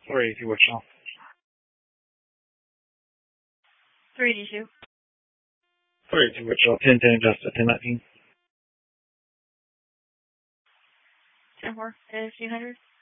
482 Wichita. 382. 482 Wichita. 1010 Justice 1019. 10-4. 1500.